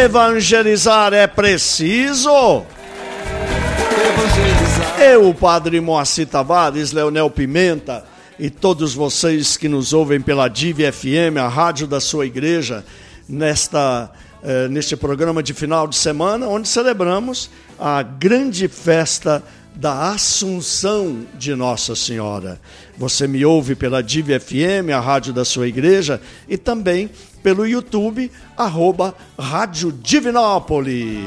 Evangelizar é preciso. Eu, o Padre Moacir Tavares, Leonel Pimenta e todos vocês que nos ouvem pela Dive FM, a rádio da sua igreja, neste programa de final de semana, onde celebramos a grande festa da Assunção de Nossa Senhora. Você me ouve pela Dive FM, a rádio da sua igreja, e também pelo YouTube, @Rádio Divinópolis.